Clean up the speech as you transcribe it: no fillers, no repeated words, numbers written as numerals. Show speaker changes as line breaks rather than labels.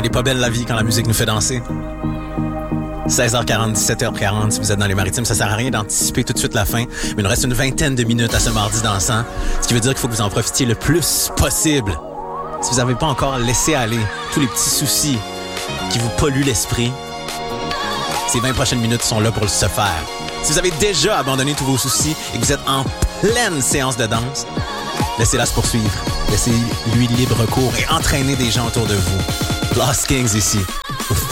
est pas belle la vie quand la musique nous fait danser. 16h40, 17h40, si vous êtes dans les maritimes, ça sert à rien d'anticiper tout de suite la fin, mais il nous reste une vingtaine de minutes à ce mardi dansant, ce qui veut dire qu'il faut que vous en profitiez le plus possible. Si vous n'avez pas encore laissé aller tous les petits soucis qui vous polluent l'esprit, ces 20 prochaines minutes sont là pour se faire. Si vous avez déjà abandonné tous vos soucis et que vous êtes en pleine séance de danse, laissez-la se poursuivre. Laissez-lui libre cours et entraînez des gens autour de vous. Lost Kings ici.